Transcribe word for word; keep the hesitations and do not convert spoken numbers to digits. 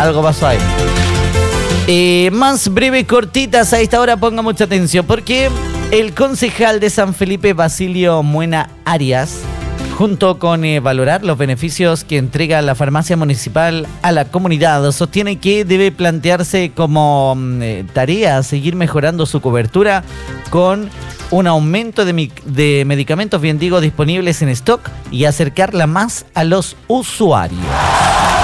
Algo pasó ahí. Eh, más breves, cortitas a esta hora, ponga mucha atención, porque el concejal de San Felipe, Basilio Muena Arias, junto con eh, valorar los beneficios que entrega la farmacia municipal a la comunidad, sostiene que debe plantearse como eh, tarea seguir mejorando su cobertura con un aumento de, mi, de medicamentos, bien digo, disponibles en stock y acercarla más a los usuarios.